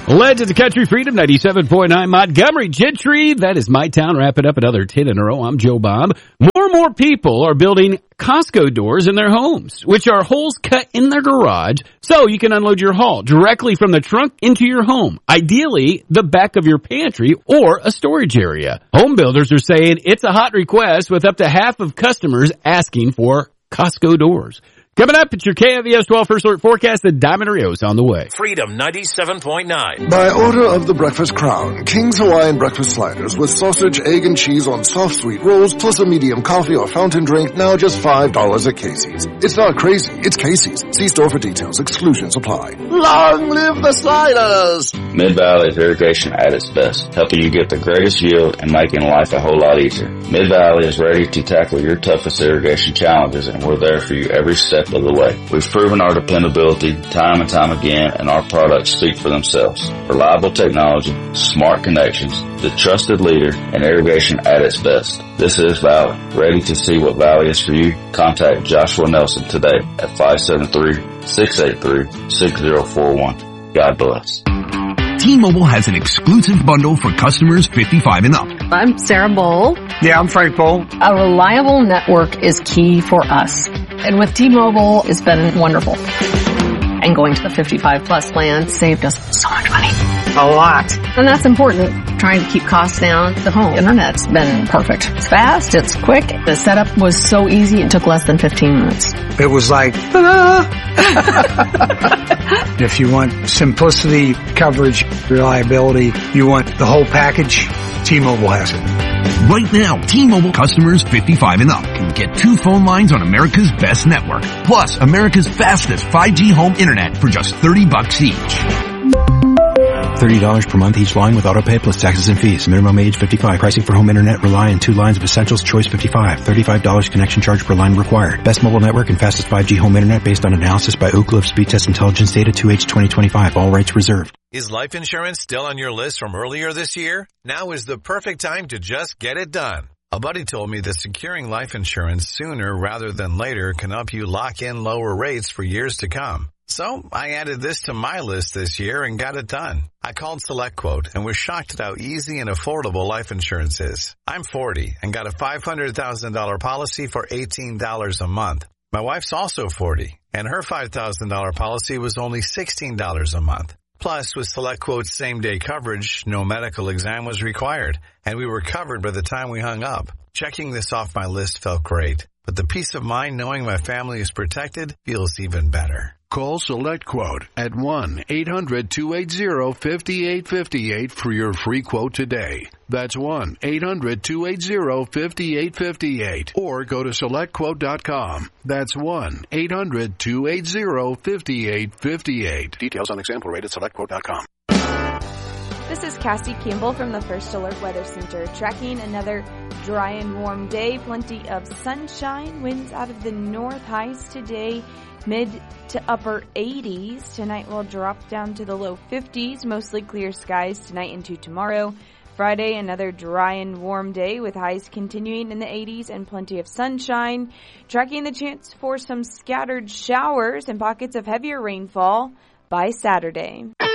Led to the Country Freedom 97.9 Montgomery Gentry. That is my town. Wrap it up another 10 in a row. I'm Joe Bob. More and more people are building Costco doors in their homes, which are holes cut in their garage so you can unload your haul directly from the trunk into your home. Ideally, the back of your pantry or a storage area. Home builders are saying it's a hot request with up to half of customers asking for Costco doors. Coming up, it's your KFVS 12 First Alert Forecast. The Diamond Rios on the way. Freedom 97.9. By order of the Breakfast Crown, King's Hawaiian Breakfast Sliders with sausage, egg, and cheese on soft sweet rolls, plus a medium coffee or fountain drink, now just $5 at Casey's. It's not crazy, it's Casey's. See store for details. Exclusions apply. Long live the sliders! Mid-Valley is irrigation at its best, helping you get the greatest yield and making life a whole lot easier. Mid-Valley is ready to tackle your toughest irrigation challenges, and we're there for you every step of the way. We've proven our dependability time and time again, and our products speak for themselves. Reliable technology, smart connections, the trusted leader in irrigation at its best. This is Valley. Ready to see what Valley is for you? Contact Joshua Nelson today at 573-683-6041. God bless. T-Mobile has an exclusive bundle for customers 55 and up. I'm Sarah Bowl. Yeah, I'm Frank Bowl. A reliable network is key for us. And with T-Mobile, it's been wonderful. And going to the 55 plus plan saved us so much money. A lot. And that's important. Trying to keep costs down. The home internet's been perfect. It's fast, it's quick. The setup was so easy, it took less than 15 minutes. It was like, ta-da! If you want simplicity, coverage, reliability, you want the whole package, T-Mobile has it. Right now, T-Mobile customers 55 and up can get 2 phone lines on America's best network, plus America's fastest 5G home internet for just $30 each. $30 per month each line with autopay plus taxes and fees. Minimum age 55. Pricing for home internet rely on 2 lines of Essentials Choice 55. $35 connection charge per line required. Best mobile network and fastest 5G home internet based on analysis by Ookla of Speed Test Intelligence data 2H 2025. All rights reserved. Is life insurance still on your list from earlier this year? Now is the perfect time to just get it done. A buddy told me that securing life insurance sooner rather than later can help you lock in lower rates for years to come. So I added this to my list this year and got it done. I called SelectQuote and was shocked at how easy and affordable life insurance is. I'm 40 and got a $500,000 policy for $18 a month. My wife's also 40 and her $5,000 policy was only $16 a month. Plus, with SelectQuote's same-day coverage, no medical exam was required, and we were covered by the time we hung up. Checking this off my list felt great, but the peace of mind knowing my family is protected feels even better. Call SelectQuote at 1-800-280-5858 for your free quote today. That's 1-800-280-5858. Or go to SelectQuote.com. That's 1-800-280-5858. Details on example rate at SelectQuote.com. This is Cassie Campbell from the First Alert Weather Center, tracking another dry and warm day. Plenty of sunshine, winds out of the north, highs today mid to upper 80s. Tonight will drop down to the low 50s, mostly clear skies tonight into tomorrow. Friday, another dry and warm day with highs continuing in the 80s and plenty of sunshine. Tracking the chance for some scattered showers and pockets of heavier rainfall by Saturday.